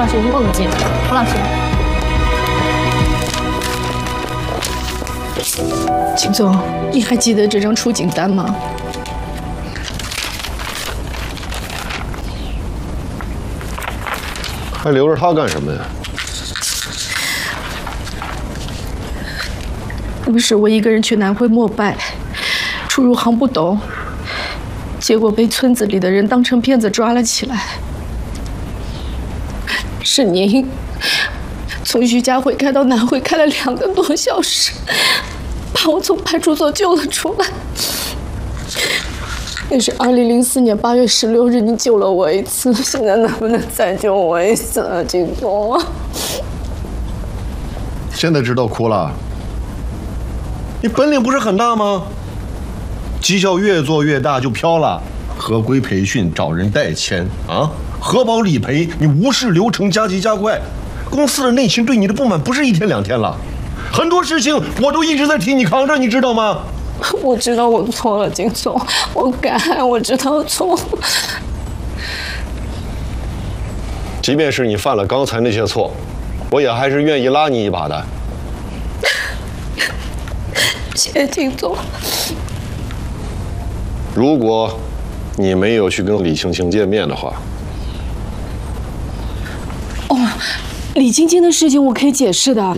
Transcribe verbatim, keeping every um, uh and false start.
老师，我梦见胡老师。 秦总，你还记得这张出警单吗？ 还留着他干什么呀？ 不是我一个人去南汇膜拜，出入行不懂，结果被村子里的人当成骗子抓了起来。是您从徐家汇开到南汇开了两个多小时，把我从派出所救了出来。那是二零零四年八月十六日，您救了我一次，现在能不能再救我一次啊，金总？ 现在知道哭了？你本领不是很大吗？绩效越做越大就飘了，合规培训找人代签啊，核保理赔你无视流程加急加快，公司的内勤对你的不满不是一天两天了，很多事情我都一直在替你扛着，你知道吗？ 我知道我错了，金总，我改，我知道错。 即便是你犯了刚才那些错，我也还是愿意拉你一把的。 谢谢金总。 如果你没有去跟李青青见面的话， 哦，李青青的事情我可以解释的。